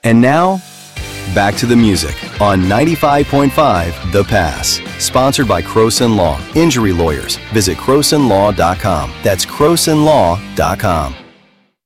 And now, back to the music on 95.5 The Pass. Sponsored by Croson Law. Injury lawyers. Visit CrosonLaw.com. That's CrosonLaw.com.